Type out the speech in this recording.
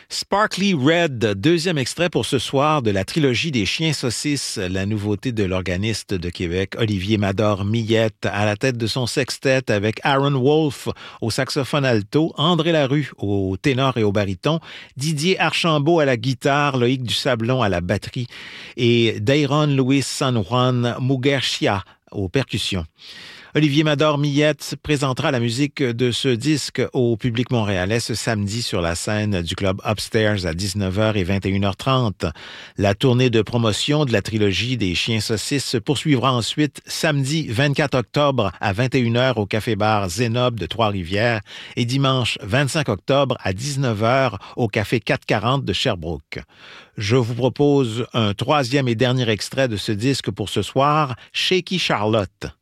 Sparkly Red, deuxième extrait pour ce soir de la trilogie des Chiens saucisses, la nouveauté de l'organiste de Québec, Olivier Mador-Millette, à la tête de son sextet avec Aaron Wolfe au saxophone alto, André Larue au ténor et au baryton, Didier Archambault à la guitare, Loïc Dusablon à la batterie et Dairon Luis San Juan Mugershia aux percussions. Olivier Mador-Millette présentera la musique de ce disque au public montréalais ce samedi sur la scène du club Upstairs à 19h et 21h30. La tournée de promotion de la trilogie des Chiens saucisses se poursuivra ensuite samedi 24 octobre à 21h au café-bar Zénob de Trois-Rivières et dimanche 25 octobre à 19h au café 440 de Sherbrooke. Je vous propose un troisième et dernier extrait de ce disque pour ce soir, Shaky Charlotte.